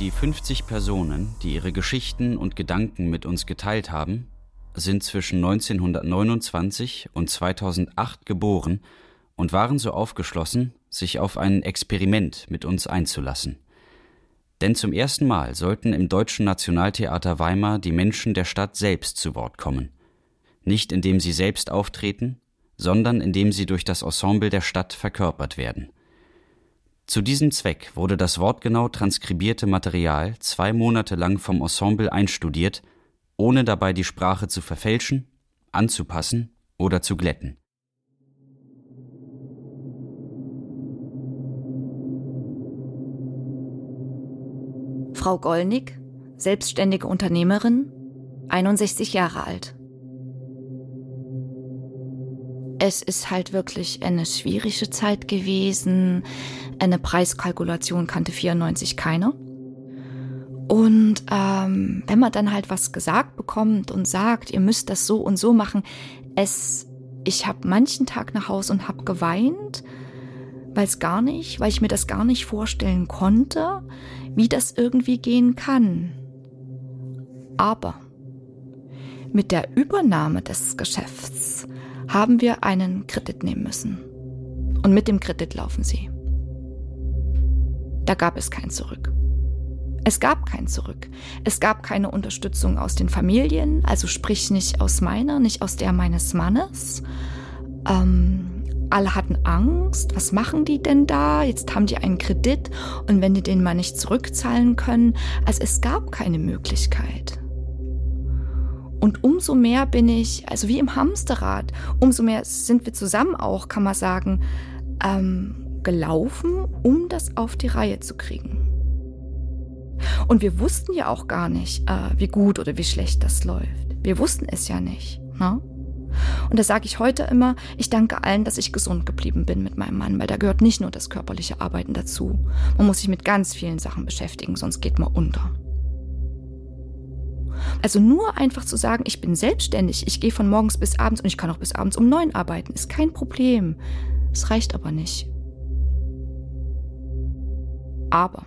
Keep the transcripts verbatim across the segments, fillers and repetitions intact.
Die fünfzig Personen, die ihre Geschichten und Gedanken mit uns geteilt haben, sind zwischen neunzehnhundertneunundzwanzig und zweitausendacht geboren und waren so aufgeschlossen, sich auf ein Experiment mit uns einzulassen. Denn zum ersten Mal sollten im Deutschen Nationaltheater Weimar die Menschen der Stadt selbst zu Wort kommen. Nicht indem sie selbst auftreten, sondern indem sie durch das Ensemble der Stadt verkörpert werden. Zu diesem Zweck wurde das wortgenau transkribierte Material zwei Monate lang vom Ensemble einstudiert, ohne dabei die Sprache zu verfälschen, anzupassen oder zu glätten. Frau Gollnick, selbstständige Unternehmerin, einundsechzig Jahre alt. Es ist halt wirklich eine schwierige Zeit gewesen. Eine Preiskalkulation kannte vierundneunzig keiner. Und ähm, wenn man dann halt was gesagt bekommt und sagt, ihr müsst das so und so machen, es, ich habe manchen Tag nach Hause und habe geweint, weil es gar nicht, weil ich mir das gar nicht vorstellen konnte, wie das irgendwie gehen kann. Aber mit der Übernahme des Geschäfts haben wir einen Kredit nehmen müssen. Und mit dem Kredit laufen sie. Da gab es kein Zurück. Es gab kein Zurück. Es gab keine Unterstützung aus den Familien, also sprich nicht aus meiner, nicht aus der meines Mannes. Ähm, alle hatten Angst. Was machen die denn da? Jetzt haben die einen Kredit und wenn die den mal nicht zurückzahlen können. Also es gab keine Möglichkeit. Und umso mehr bin ich, also wie im Hamsterrad, umso mehr sind wir zusammen auch, kann man sagen, ähm, gelaufen, um das auf die Reihe zu kriegen. Und wir wussten ja auch gar nicht, äh, wie gut oder wie schlecht das läuft. Wir wussten es ja nicht. Ne? Und da sage ich heute immer, ich danke allen, dass ich gesund geblieben bin mit meinem Mann, weil da gehört nicht nur das körperliche Arbeiten dazu. Man muss sich mit ganz vielen Sachen beschäftigen, sonst geht man unter. Also nur einfach zu sagen, ich bin selbstständig, ich gehe von morgens bis abends und ich kann auch bis abends um neun arbeiten, ist kein Problem. Es reicht aber nicht. Aber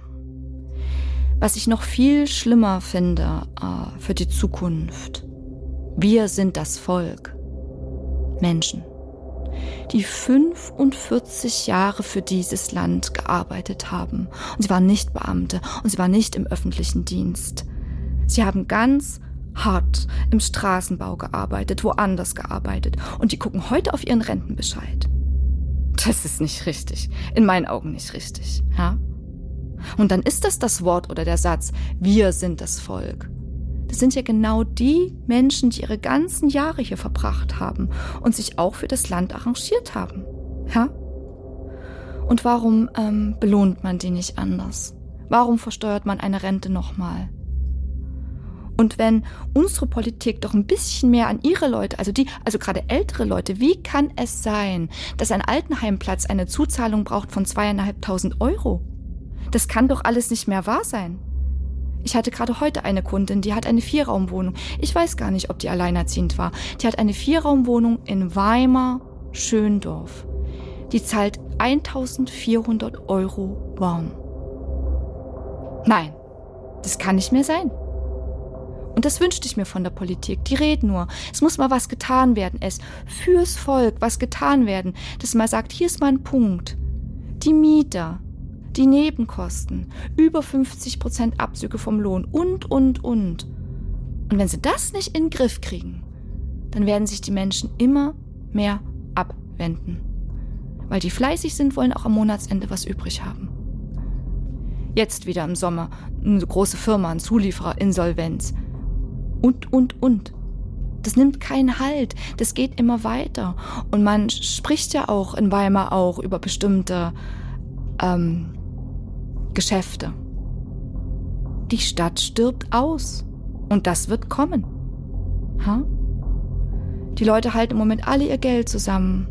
was ich noch viel schlimmer finde äh, für die Zukunft, wir sind das Volk. Menschen, die fünfundvierzig Jahre für dieses Land gearbeitet haben. Und sie waren nicht Beamte und sie waren nicht im öffentlichen Dienst. Sie haben ganz hart im Straßenbau gearbeitet, woanders gearbeitet. Und die gucken heute auf ihren Rentenbescheid. Das ist nicht richtig. In meinen Augen nicht richtig. Ja? Und dann ist das das Wort oder der Satz, wir sind das Volk. Das sind ja genau die Menschen, die ihre ganzen Jahre hier verbracht haben und sich auch für das Land arrangiert haben. Ja? Und warum ähm, belohnt man die nicht anders? Warum versteuert man eine Rente nochmal? Und wenn unsere Politik doch ein bisschen mehr an ihre Leute, also die, also gerade ältere Leute, wie kann es sein, dass ein Altenheimplatz eine Zuzahlung braucht von zweieinhalbtausend Euro? Das kann doch alles nicht mehr wahr sein. Ich hatte gerade heute eine Kundin, die hat eine Vierraumwohnung. Ich weiß gar nicht, ob die alleinerziehend war. Die hat eine Vierraumwohnung in Weimar-Schöndorf. Die zahlt eintausendvierhundert Euro warm. Nein, das kann nicht mehr sein. Und das wünschte ich mir von der Politik. Die reden nur. Es muss mal was getan werden. Es fürs Volk was getan werden. Dass man sagt, hier ist mal ein Punkt. Die Mieter, die Nebenkosten, über fünfzig Prozent Abzüge vom Lohn und, und, und. Und wenn sie das nicht in den Griff kriegen, dann werden sich die Menschen immer mehr abwenden. Weil die fleißig sind, wollen auch am Monatsende was übrig haben. Jetzt wieder im Sommer eine große Firma, ein Zulieferer, Insolvenz. Und, und, und. Das nimmt keinen Halt. Das geht immer weiter. Und man spricht ja auch in Weimar auch über bestimmte ähm, Geschäfte. Die Stadt stirbt aus. Und das wird kommen. Ha? Die Leute halten im Moment alle ihr Geld zusammen.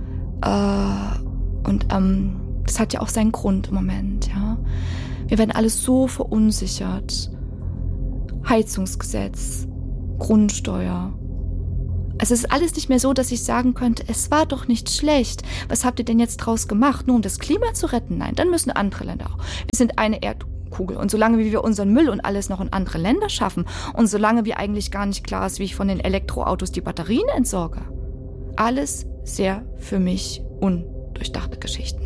Äh, und ähm, das hat ja auch seinen Grund im Moment. Ja? Wir werden alles so verunsichert. Heizungsgesetz, Grundsteuer. Es ist alles nicht mehr so, dass ich sagen könnte, es war doch nicht schlecht. Was habt ihr denn jetzt draus gemacht? Nur um das Klima zu retten? Nein, dann müssen andere Länder auch. Wir sind eine Erd- Glaskugel. Und solange wie wir unseren Müll und alles noch in andere Länder schaffen und solange wie eigentlich gar nicht klar ist, wie ich von den Elektroautos die Batterien entsorge. Alles sehr für mich undurchdachte Geschichten.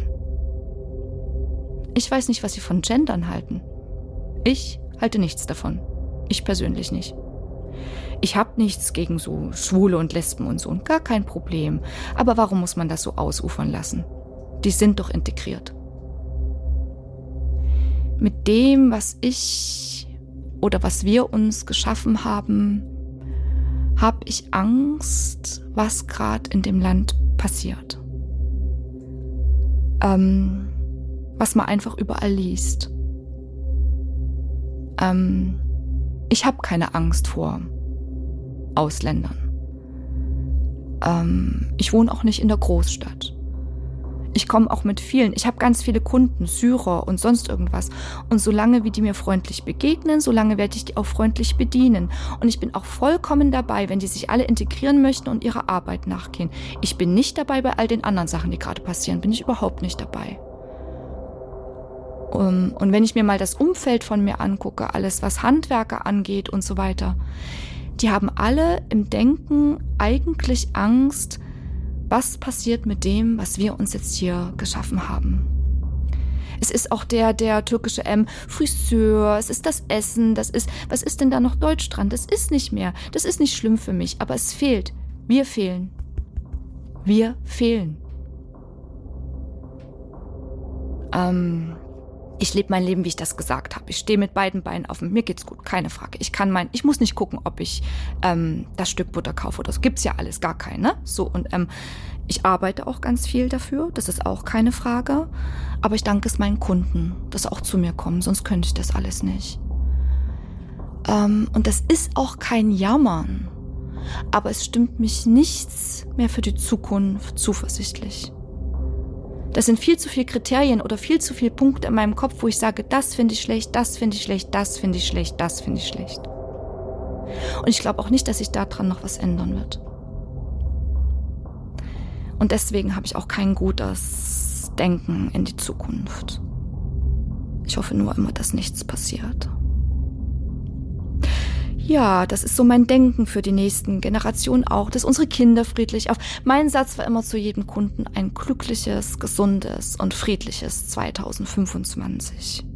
Ich weiß nicht, was Sie von Gendern halten. Ich halte nichts davon. Ich persönlich nicht. Ich habe nichts gegen so Schwule und Lesben und so, und gar kein Problem. Aber warum muss man das so ausufern lassen? Die sind doch integriert. Mit dem, was ich oder was wir uns geschaffen haben, habe ich Angst, was gerade in dem Land passiert. Ähm, was man einfach überall liest. Ähm, ich habe keine Angst vor Ausländern. Ähm, ich wohne auch nicht in der Großstadt. Ich komme auch mit vielen. Ich habe ganz viele Kunden, Syrer und sonst irgendwas. Und solange wie die mir freundlich begegnen, solange werde ich die auch freundlich bedienen. Und ich bin auch vollkommen dabei, wenn die sich alle integrieren möchten und ihrer Arbeit nachgehen. Ich bin nicht dabei bei all den anderen Sachen, die gerade passieren. Bin ich überhaupt nicht dabei. Um, und wenn ich mir mal das Umfeld von mir angucke, alles was Handwerker angeht und so weiter, die haben alle im Denken eigentlich Angst, was passiert mit dem, was wir uns jetzt hier geschaffen haben. Es ist auch der, der türkische M, Friseur, es ist das Essen, das ist, was ist denn da noch Deutsch dran? Das ist nicht mehr, das ist nicht schlimm für mich, aber es fehlt. Wir fehlen. Wir fehlen. Ähm, ich lebe mein Leben, wie ich das gesagt habe. Ich stehe mit beiden Beinen auf und mir geht's gut, keine Frage. Ich kann mein, ich muss nicht gucken, ob ich ähm, das Stück Butter kaufe oder so. Gibt's ja alles, gar keine. So, und ähm, ich arbeite auch ganz viel dafür, das ist auch keine Frage. Aber ich danke es meinen Kunden, dass sie auch zu mir kommen, sonst könnte ich das alles nicht. Ähm, und das ist auch kein Jammern. Aber es stimmt mich nichts mehr für die Zukunft zuversichtlich. Das sind viel zu viele Kriterien oder viel zu viele Punkte in meinem Kopf, wo ich sage, das finde ich schlecht, das finde ich schlecht, das finde ich schlecht, das finde ich schlecht. Und ich glaube auch nicht, dass sich daran noch was ändern wird. Und deswegen habe ich auch kein gutes Denken in die Zukunft. Ich hoffe nur immer, dass nichts passiert. Ja, das ist so mein Denken für die nächsten Generationen auch, dass unsere Kinder friedlich auf. Mein Satz war immer zu jedem Kunden: ein glückliches, gesundes und friedliches zweitausendfünfundzwanzig.